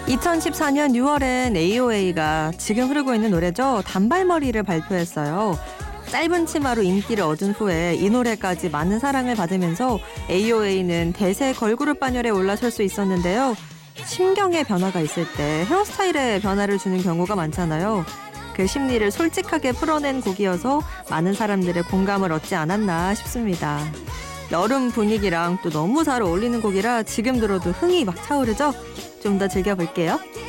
2014년 6월엔 AOA가 지금 흐르고 있는 노래죠. 단발머리를 발표했어요. 짧은 치마로 인기를 얻은 후에 이 노래까지 많은 사랑을 받으면서 AOA는 대세 걸그룹 반열에 올라설 수 있었는데요. 심경의 변화가 있을 때 헤어스타일에 변화를 주는 경우가 많잖아요. 그 심리를 솔직하게 풀어낸 곡이어서 많은 사람들의 공감을 얻지 않았나 싶습니다. 여름 분위기랑 또 너무 잘 어울리는 곡이라 지금 들어도 흥이 막 차오르죠? 좀 더 즐겨볼게요.